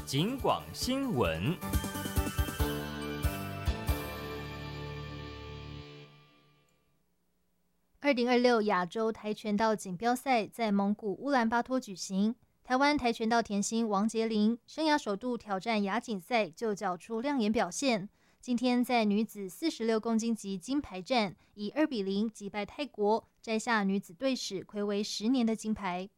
警广新闻。 2026亚洲跆拳道锦标赛在蒙古乌兰巴托举行。台湾跆拳道甜心王婕铃生涯首度挑战亚锦赛，就缴出亮眼表现。今天在女子46公斤级金牌战，以2-0击败泰国，摘下女子队史睽违10年的金牌。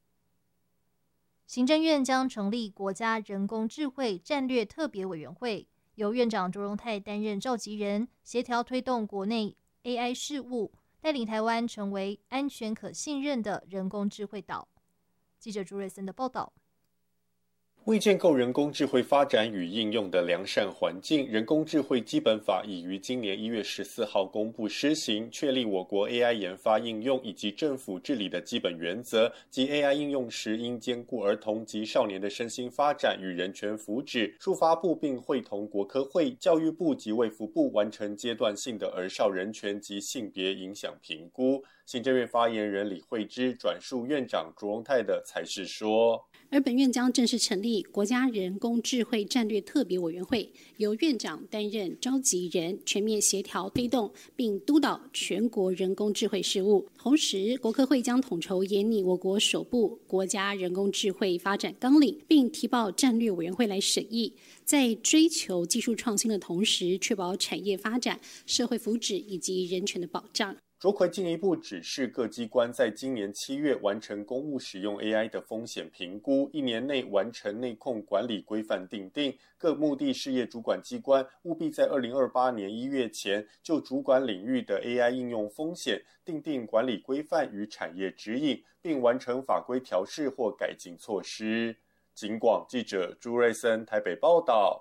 行政院将成立国家人工智慧战略特别委员会，由院长卓荣泰担任召集人，协调推动国内 AI 事务，带领台湾成为安全可信任的人工智慧岛。记者朱瑞森的报道。 为建构人工智慧发展与应用的良善环境，人工智慧基本法已于今年1月14号公布施行，确立我国 AI 研发应用以及政府治理的基本原则，即 AI 应用时应兼顾儿童及少年的身心发展与人权福祉。数发部并会同国科会、教育部及卫福部完成阶段性的儿少人权及性别影响评估。行政院发言人李惠芝转述院长卓荣泰的采视说， 而本院将正式成立国家人工智慧战略特别委员会，由院长担任召集人，全面协调推动并督导全国人工智慧事务。同时，国科会将统筹研拟我国首部国家人工智慧发展纲领，并提报战略委员会来审议，在追求技术创新的同时，确保产业发展、社会福祉以及人权的保障。 卓奎进一步指示各机关在今年7月完成公务使用 AI 的风险评估，1年内完成内控管理规范订定。各目的事业主管机关务必在2028年1月前就主管领域的 AI 应用风险订定管理规范与产业指引，并完成法规调试或改进措施。警广记者朱瑞森台北报道。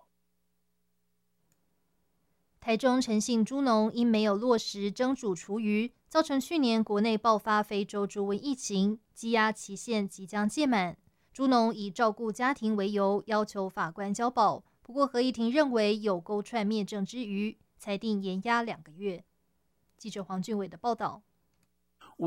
台中陈姓猪农因没有落实蒸煮厨余，造成去年国内爆发非洲猪瘟疫情，羁押期限即将届满。猪农以照顾家庭为由，要求法官交保。不过合议庭认为有勾串灭证之余，裁定延押2个月。记者黄俊伟的报道。